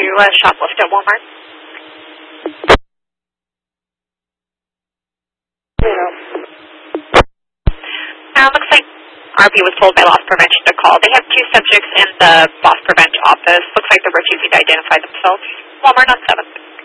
shoplift at Walmart? Looks like RB was told by loss prevention to call. They have two subjects in the loss prevention office. Looks like they're refusing to identify themselves. Walmart on 7th.